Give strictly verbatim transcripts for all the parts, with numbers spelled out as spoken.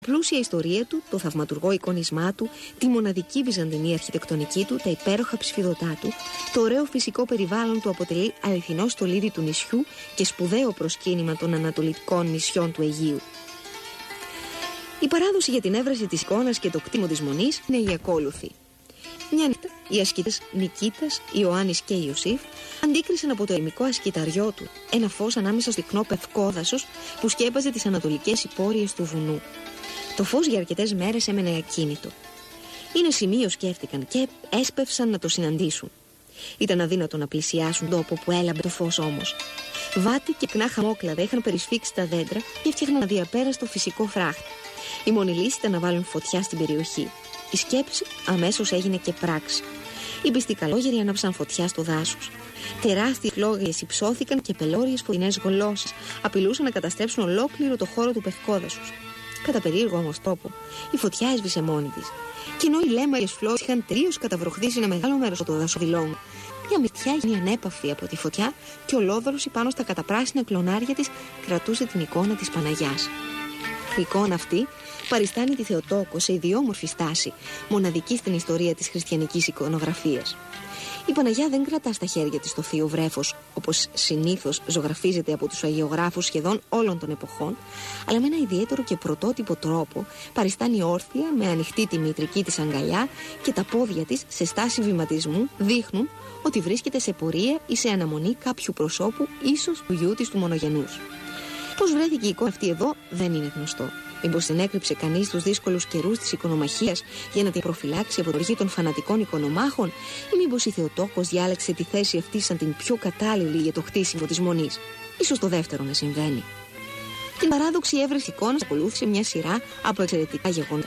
Πλούσια ιστορία του, το θαυματουργό εικονισμά του, τη μοναδική βυζαντινή αρχιτεκτονική του, τα υπέροχα ψηφιδωτά του, το ωραίο φυσικό περιβάλλον του αποτελεί αληθινό στολίδι του νησιού και σπουδαίο προσκύνημα των ανατολικών νησιών του Αιγαίου. Η παράδοση για την έβραση της εικόνας και το κτήμα της μονής είναι η ακόλουθη. Μια νύχτα, οι ασκητές Νικήτας, Ιωάννης και Ιωσήφ αντίκρισαν από το ερημικό ασκηταριό του ένα φως ανάμεσα στο συχνό πευκό δάσος που σκέπαζε τις ανατολικές υπόρειες του βουνού. Το φως για αρκετές μέρες έμενε ακίνητο. Είναι σημείο, σκέφτηκαν, και έσπευσαν να το συναντήσουν. Ήταν αδύνατο να πλησιάσουν τον τόπο που έλαμπε το φως όμως. Βάτι και πυκνά χαμόκλαδα είχαν περισφίξει τα δέντρα και έφτιαχναν αδιαπέραστο φυσικό φράχτη. Η μόνη λύση ήταν να βάλουν φωτιά στην περιοχή. Η σκέψη αμέσως έγινε και πράξη. Οι πιστικαλόγεροι άναψαν φωτιά στο δάσος. Τεράστιες φλόγες υψώθηκαν και πελώριες φωτεινές γολώσεις απειλούσαν να καταστρέψουν ολόκληρο το χώρο του πευκόδασους. Κατά περίεργο όμως τρόπο, η φωτιά έσβησε μόνη της. Και ενώ οι λέμαριες φλόγες είχαν τελείως καταβροχθήσει ένα μεγάλο μέρος από το δασοδηλόν, μια μυστιά γίνει ανέπαφη από τη φωτιά και ολόδωρος πάνω στα καταπράσινα κλονάρια της κρατούσε την εικόνα της Παναγιάς. Η εικόνα αυτή παριστάνει τη Θεοτόκο σε ιδιόμορφη στάση, μοναδική στην ιστορία της χριστιανικής εικονογραφίας. Η Παναγιά δεν κρατά στα χέρια της το θείο βρέφος, όπως συνήθως ζωγραφίζεται από τους αγιογράφους σχεδόν όλων των εποχών, αλλά με ένα ιδιαίτερο και πρωτότυπο τρόπο παριστάνει όρθια με ανοιχτή τη μητρική της αγκαλιά και τα πόδια της σε στάση βηματισμού δείχνουν ότι βρίσκεται σε πορεία ή σε αναμονή κάποιου προσώπου, ίσως του γιού της του μονογενούς. Πώς βρέθηκε η εικόνα αυτή εδώ δεν είναι γνωστό. Μήπως την έκρυψε κανείς τους δύσκολους καιρούς της οικονομαχίας για να την προφυλάξει από την οργή των φανατικών οικονομάχων, ή μήπως η Θεοτόκος διάλεξε τη θέση αυτή σαν την πιο κατάλληλη για το χτίσιμο της μονής. Ίσως το δεύτερο να συμβαίνει. Την παράδοξη έβρεση εικόνας ακολούθησε μια σειρά από εξαιρετικά γεγονότα.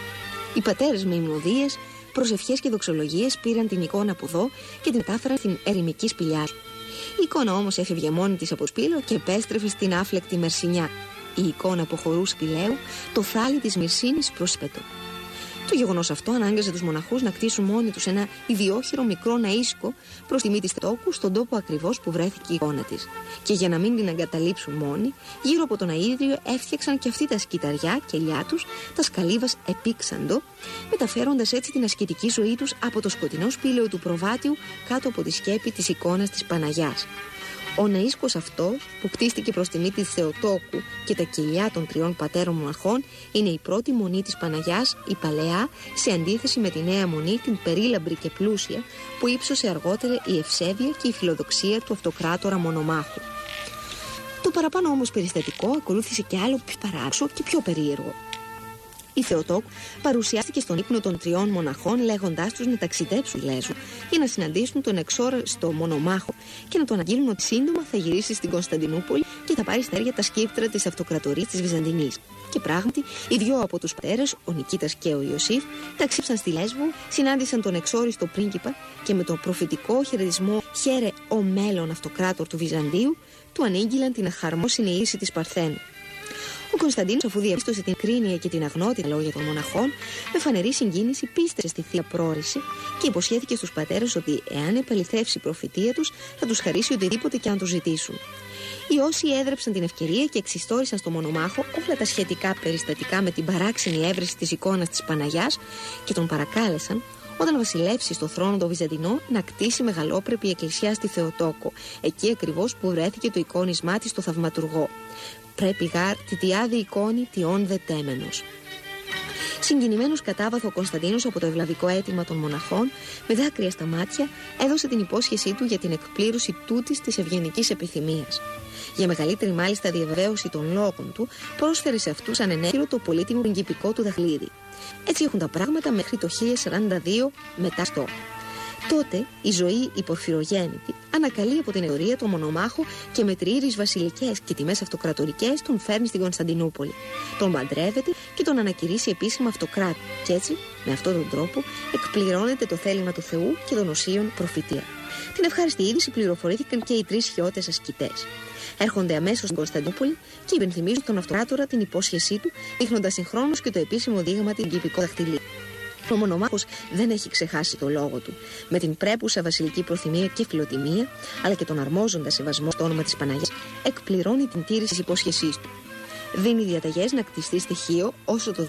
Οι πατέρες με υμνοδίες, προσευχές και δοξολογίες πήραν την εικόνα από εδώ και την μετάφεραν στην ερημική σπηλιά. Η εικόνα όμως έφευγε μόνη της από το σπήλο και επέστρεφε στην άφλεκτη Μερσινιά. Η εικόνα αποχωρού σπηλαίου, το θάλι της Μυρσίνης πρόσπετο. Το γεγονός αυτό ανάγκαζε τους μοναχούς να κτίσουν μόνοι τους ένα ιδιόχειρο μικρό ναΐσκο προς τιμή της Θεοτόκου στον τόπο ακριβώς που βρέθηκε η εικόνα της. Και για να μην την εγκαταλείψουν μόνοι, γύρω από τον αΐδριο έφτιαξαν και αυτοί τα σκυταριά και ελιά τους, τα σκαλίβας επίξαντο, μεταφέροντας έτσι την ασκητική ζωή τους από το σκοτεινό σπήλαιο του προβάτιου κάτω από τη σκέπη της εικόνας της Παναγιάς. Ο ναΐσκος αυτός, που κτίστηκε προς τιμή της Θεοτόκου και τα κελιά των τριών πατέρων μοναχών, είναι η πρώτη μονή της Παναγιάς, η παλαιά, σε αντίθεση με τη νέα μονή, την περίλαμπρη και πλούσια, που ύψωσε αργότερα η ευσέβεια και η φιλοδοξία του αυτοκράτορα μονομάχου. Το παραπάνω όμως περιστατικό ακολούθησε και άλλο πιο παράξενο και πιο περίεργο. Η Θεοτόκου παρουσιάστηκε στον ύπνο των τριών μοναχών, λέγοντάς τους να ταξιδέψουν Λέσβο για να συναντήσουν τον εξόραστο μονομάχο και να τον αγγείλουν ότι σύντομα θα γυρίσει στην Κωνσταντινούπολη και θα πάρει στα χέρια τα σκύπτρα της αυτοκρατορίας της Βυζαντινής. Και πράγματι, οι δυο από τους πατέρες, ο Νικήτας και ο Ιωσήφ, ταξίψαν στη Λέσβο, συνάντησαν τον εξόριστο πρίγκιπα και με τον προφητικό χαιρετισμό «Χαίρε ο μέλλον αυτοκράτορ του Βυζαντίου», του ανήγγειλαν την αχαρμόσυνη είδηση της Παρθένου. Ο Κωνσταντίνος, αφού διαπίστωσε την κρίνεια και την αγνότητα λόγια των μοναχών, με φανερή συγκίνηση πίστεψε στη θεία πρόρηση και υποσχέθηκε στους πατέρες ότι, εάν επαληθεύσει η προφητεία τους, θα τους χαρίσει οτιδήποτε και αν τους ζητήσουν. Οι όσοι έδρεψαν την ευκαιρία και εξιστόρισαν στο μονομάχο όλα τα σχετικά περιστατικά με την παράξενη έβρεση της εικόνας της Παναγιάς και τον παρακάλεσαν, όταν βασιλεύσει στο θρόνο το Βυζαντινό, να κτίσει μεγαλόπρεπη εκκλησιά στη Θεοτόκο, εκεί ακριβώς που βρέθηκε το εικόνισμά της στο θαυματουργό. Πρέπει γάρ τη τιάδη εικόνη τιών δε τέμενος. Συγκινημένος κατάβαθο ο Κωνσταντίνος από το ευλαβικό αίτημα των μοναχών, με δάκρυα στα μάτια, έδωσε την υπόσχεσή του για την εκπλήρωση τούτης της ευγενικής επιθυμίας. Για μεγαλύτερη μάλιστα διαβεβαίωση των λόγων του, πρόσφερε σε αυτούς σαν ενέχειρο το πολύτιμο πριγκιπικό του δαχτυλίδι. Έτσι έχουν τα πράγματα μέχρι το χίλια σαράντα δύο μετά στο. Τότε η ζωή η πορφυρογέννητη ανακαλεί από την εωρία τον μονομάχο και με τριήρεις βασιλικές και τιμές αυτοκρατορικές τον φέρνει στην Κωνσταντινούπολη. Τον παντρεύεται και τον ανακηρύσσει επίσημα αυτοκράτη. Και έτσι, με αυτόν τον τρόπο, εκπληρώνεται το θέλημα του Θεού και των οσίων προφητεία. Την ευχάριστη είδηση πληροφορήθηκαν και οι τρεις χιώτες ασκητές. Έρχονται αμέσως στην Κωνσταντινούπολη και υπενθυμίζουν τον αυτοκράτορα την υπόσχεσή του, δείχνοντας συγχρόνως και το επίσημο δείγμα την κυπικό δαχτυλίδι. Ο μονομάχος δεν έχει ξεχάσει το λόγο του. Με την πρέπουσα βασιλική προθυμία και φιλοτιμία, αλλά και τον αρμόζοντα σεβασμό στο όνομα της Παναγιάς, εκπληρώνει την τήρηση της υπόσχεσής του. Δίνει διαταγές να κτιστεί στοιχείο όσο το